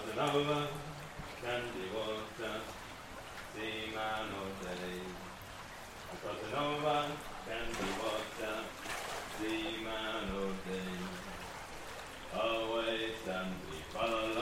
Casanova, Candy Water, Seaman all day. Casanova, Candy Water, Seaman all day. Always and we follow.